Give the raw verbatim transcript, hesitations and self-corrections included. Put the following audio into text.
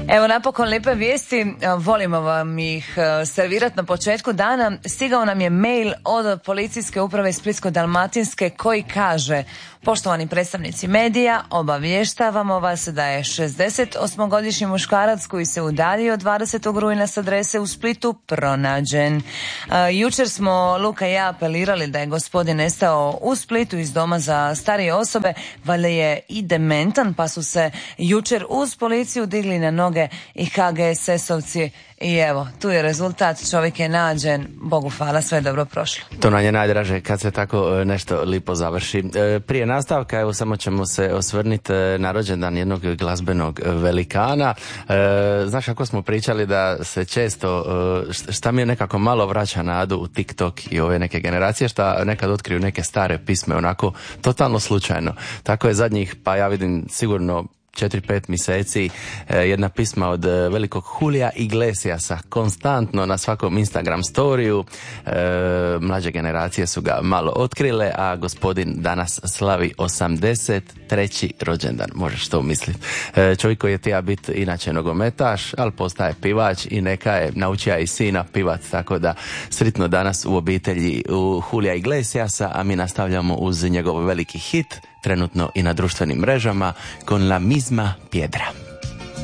Evo napokon lijepe vijesti, volimo vam ih servirati na početku dana. Stigao nam je mail od policijske uprave Splitsko-dalmatinske koji kaže: poštovani predstavnici medija, obavještavamo vas da je šezdeset osmogodišnji muškarac koji se udaljio dvadesetog rujna s adrese u Splitu pronađen. Jučer smo Luka i ja apelirali da je gospodin nestao u Splitu iz doma za starije osobe, valjda je i dementan, pa su se jučer uz policiju digli na noge i H G S S-ovci i evo, tu je rezultat, čovjek je nađen, Bogu hvala, sve je dobro prošlo. To nam je najdraže kad se tako nešto lipo završi. Prije nastavka, evo samo ćemo se osvrniti na rođendan jednog glazbenog velikana. Znaš kako smo pričali da se često, šta mi je nekako malo vraća nadu u TikTok i ove neke generacije, šta nekad otkriju neke stare pisme onako totalno slučajno. Tako je zadnjih, pa ja vidim sigurno četiri pet mjeseci jedna pisma od velikog Julija Iglesiasa konstantno na svakom Instagram storiju. E, mlađe generacije su ga malo otkrile, a gospodin danas slavi osamdeset treći rođendan, možeš to misliti. E, čovjek koji je tija biti inače nogometaš, ali postaje pivač i neka je naučija i sina pivat, tako da sretno danas u obitelji u Julija Iglesiasa, a mi nastavljamo uz njegov veliki hit trenutno i na društvenim mrežama, Con la misma piedra.